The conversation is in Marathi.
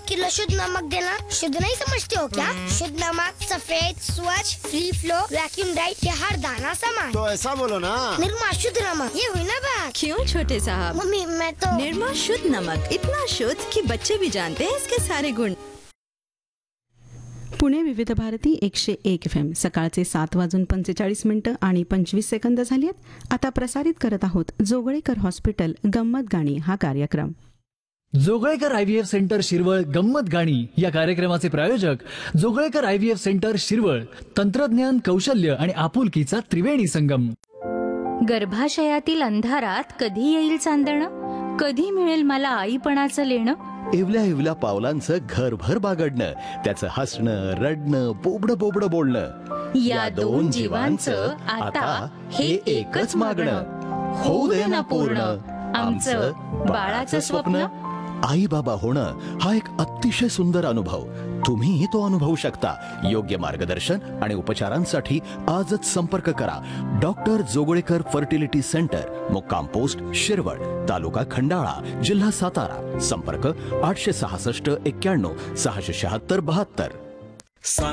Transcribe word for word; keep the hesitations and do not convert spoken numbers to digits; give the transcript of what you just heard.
एक किलो शुद्ध नमक देना। शुद्ध नहीं समझते हो क्या? शुद्ध नमक सफेद, स्वच्छ, फ्री फ्लो, वैक्यूम राइट के हर दाना समान। तो ऐसा बोलो ना। निर्मा शुद्ध नमक, ये हुई ना बात। क्यों छोटे साहब? मम्मी मैं तो निर्मा शुद्ध नमक इतना शुद्ध कि बच्चे भी जानते हैं इसके सारे गुण। पुणे विविध भारती एकशे एक एफ एम सकाळचे सात वाजून पंचेचाळीस मिनिटं आणि पंचवीस सेकंद झाली आहेत. आता प्रसारित करत आहोत जोगळेकर हॉस्पिटल गंमत गाणी हा कार्यक्रम. Joglekar I V F centre Shirwal गंमत गाणी या कार्यक्रमाचे प्रायोजक Joglekar I V F centre Shirwal. तंत्रज्ञान, कौशल्य आणि आपुलकीचा त्रिवेणी संगम. गर्भाशयातील अंधारात कधी येईल चांदणं, कधी मिळेल मला आईपणाचं लेणं. एवल्या एवल्या पावलांचं घरभर बागडणं, त्याचं हसणं, रडणं, बोबडं बोबडं बोलणं. या दोन जीवांचं आता हे एकच मागणं. होऊ दे ना पूर्ण आमचं बाळाचं स्वप्न. आई बाबा होणं हा एक अतिशय सुंदर अनुभव. तुम्ही तो अनुभवू शकता. योग्य मार्गदर्शन आणि उपचारांसाठी आजच संपर्क करा. डॉक्टर जोगळेकर फर्टिलिटी सेंटर, मुक्काम पोस्ट शिरवळ, तालुका खंडाळा, जिल्हा सातारा. संपर्क आठशे सहासष्ट एक्क्याण्णव सहाशे शहात्तर बहात्तर.